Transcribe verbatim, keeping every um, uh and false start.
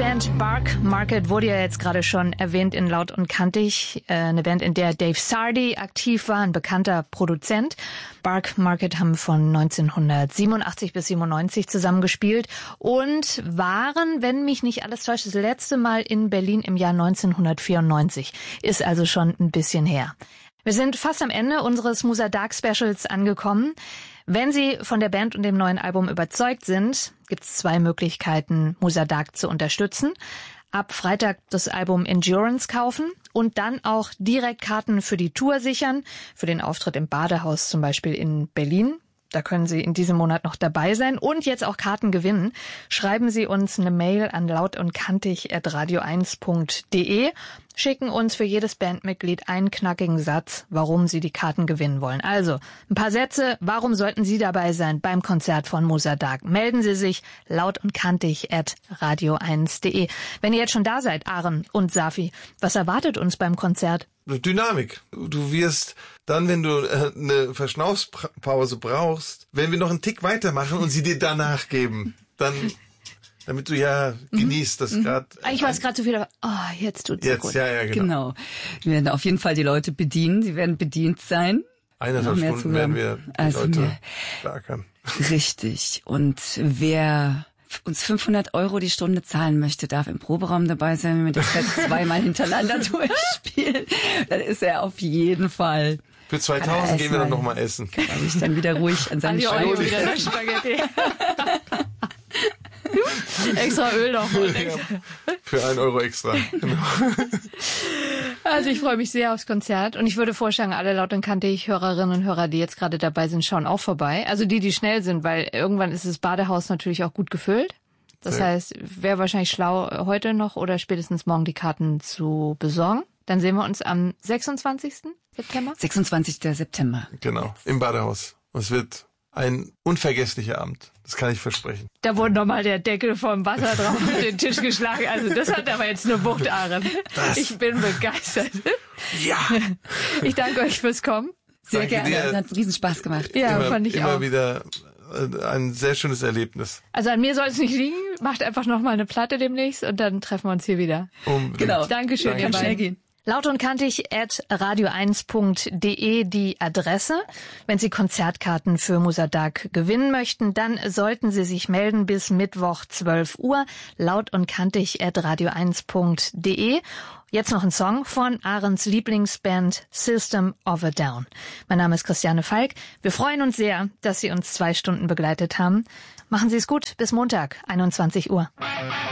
Band Bark Market wurde ja jetzt gerade schon erwähnt in Laut und Kantig. Äh, eine Band, in der Dave Sardy aktiv war, ein bekannter Produzent. Bark Market haben von neunzehnhundertsiebenundachtzig bis siebenundneunzig zusammengespielt und waren, wenn mich nicht alles täuscht, das letzte Mal in Berlin im Jahr neunzehnhundertvierundneunzig. Ist also schon ein bisschen her. Wir sind fast am Ende unseres Musa Dark Specials angekommen. Wenn Sie von der Band und dem neuen Album überzeugt sind, gibt es zwei Möglichkeiten, Musa Dark zu unterstützen. Ab Freitag das Album Endurance kaufen und dann auch direkt Karten für die Tour sichern, für den Auftritt im Badehaus zum Beispiel in Berlin. Da können Sie in diesem Monat noch dabei sein und jetzt auch Karten gewinnen. Schreiben Sie uns eine Mail an lautundkantig at radio eins punkt de. Schicken uns für jedes Bandmitglied einen knackigen Satz, warum Sie die Karten gewinnen wollen. Also, ein paar Sätze, warum sollten Sie dabei sein beim Konzert von Musa Dark? Melden Sie sich lautundkantig at radio eins punkt de. Wenn ihr jetzt schon da seid, Aaron und Safi, was erwartet uns beim Konzert? Dynamik. Du wirst dann, wenn du äh, eine Verschnaufspause brauchst, wenn wir noch einen Tick weitermachen und sie dir danach geben, dann, damit du ja genießt, dass mhm. gerade... Ich weiß gerade so viel, aber oh, jetzt tut's jetzt, so gut. Ja, ja, genau. genau. Wir werden auf jeden Fall die Leute bedienen. Sie werden bedient sein. Eineinhalb Stunden werden wir die also Leute starkern. Richtig. Und wer uns fünfhundert Euro die Stunde zahlen möchte, darf im Proberaum dabei sein, wenn wir das Set zweimal hintereinander durchspielen. Dann ist er auf jeden Fall. Für zweitausend gehen wir dann nochmal essen. Kann er sich dann wieder ruhig an seinen Euro wieder das Spaghetti. Extra Öl noch. Und extra. Für einen Euro extra. Genau. Also ich freue mich sehr aufs Konzert und ich würde vorschlagen, alle Laut und Kantig Hörerinnen und Hörer, die jetzt gerade dabei sind, schauen auch vorbei. Also die, die schnell sind, weil irgendwann ist das Badehaus natürlich auch gut gefüllt. Das sehr. heißt, wäre wahrscheinlich schlau, heute noch oder spätestens morgen die Karten zu besorgen. Dann sehen wir uns am sechsundzwanzigsten September. sechsundzwanzigsten September. Genau, im Badehaus. Und es wird ein unvergesslicher Abend. Das kann ich versprechen. Da wurde nochmal der Deckel vom Wasser drauf auf den Tisch geschlagen. Also das hat aber jetzt eine Wucht, Aaron. Das. Ich bin begeistert. Ja. Ich danke euch fürs Kommen. Sehr danke gerne. Dir. Das hat riesen Spaß gemacht. Ja, immer, fand ich immer auch. wieder ein sehr schönes Erlebnis. Also an mir soll es nicht liegen. Macht einfach nochmal eine Platte demnächst und dann treffen wir uns hier wieder. Unbedingt. Genau. Dankeschön, Danke. ihr Kann schnell beiden. gehen. Laut und kantig at radio eins punkt de die Adresse. Wenn Sie Konzertkarten für Musa Dark gewinnen möchten, dann sollten Sie sich melden bis Mittwoch zwölf Uhr. Laut und kantig at radio eins punkt de. Jetzt noch ein Song von Ahrens Lieblingsband System of a Down. Mein Name ist Christiane Falk. Wir freuen uns sehr, dass Sie uns zwei Stunden begleitet haben. Machen Sie es gut. Bis Montag, einundzwanzig Uhr.